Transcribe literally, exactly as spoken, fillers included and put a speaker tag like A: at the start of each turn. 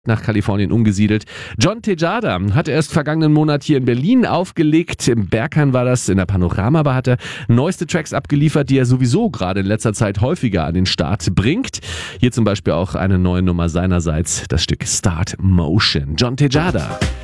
A: nach Kalifornien umgesiedelt. John Tejada hat erst vergangenen Monat hier in Berlin aufgelegt. Im Berghain war das, in der Panorama hat er neueste Tracks abgeliefert, die er sowieso gerade in letzter Zeit häufiger an den Start bringt. Hier zum Beispiel auch eine neue Nummer seinerseits, das Stück Start Motion. John Tejada.